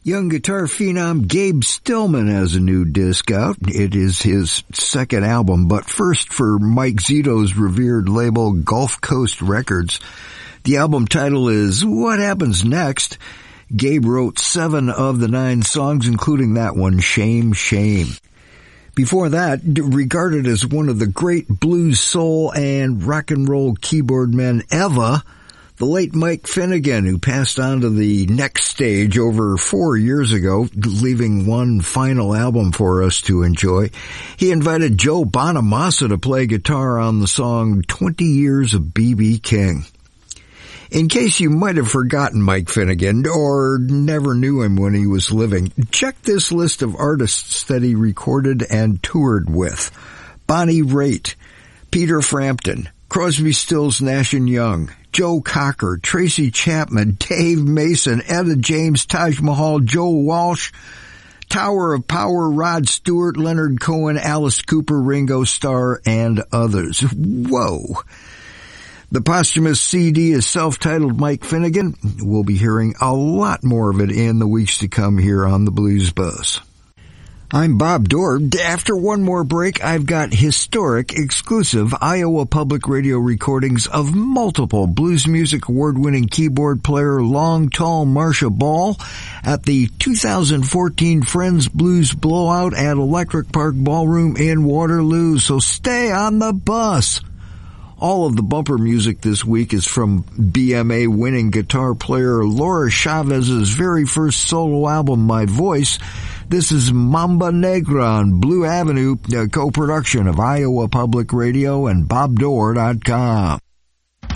Young guitar phenom Gabe Stillman has a new disc out. It is his second album, but first for Mike Zito's revered label Gulf Coast Records. The album title is What Happens Next. Gabe wrote 7 of the 9 songs, including that one, Shame, Shame. Before that, regarded as one of the great blues, soul, and rock and roll keyboard men ever, the late Mike Finnegan, who passed on to the next stage over 4 years ago, leaving one final album for us to enjoy. He invited Joe Bonamassa to play guitar on the song 20 Years of B.B. King. In case you might have forgotten Mike Finnegan or never knew him when he was living, check this list of artists that he recorded and toured with. Bonnie Raitt, Peter Frampton, Crosby, Stills, Nash & Young, Joe Cocker, Tracy Chapman, Dave Mason, Etta James, Taj Mahal, Joe Walsh, Tower of Power, Rod Stewart, Leonard Cohen, Alice Cooper, Ringo Starr, and others. Whoa! The posthumous CD is self-titled Mike Finnegan. We'll be hearing a lot more of it in the weeks to come here on the Blues Buzz. I'm Bob Dorr. After one more break, I've got historic, exclusive Iowa Public Radio recordings of multiple Blues Music Award-winning keyboard player Long Tall Marcia Ball at the 2014 Friends Blues Blowout at Electric Park Ballroom in Waterloo. So stay on the bus. All of the bumper music this week is from BMA winning guitar player Laura Chavez's very first solo album, My Voice. This is Mamba Negra on Blue Avenue, a co-production of Iowa Public Radio and BobDorr.com.